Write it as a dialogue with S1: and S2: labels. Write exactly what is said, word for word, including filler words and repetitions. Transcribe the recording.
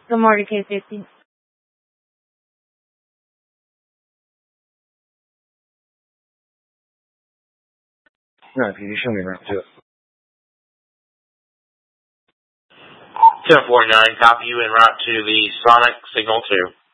S1: Good morning, K fifty.
S2: 那必须胜利上去。
S3: ten forty-nine, copy you en route to the Sonic Signal two.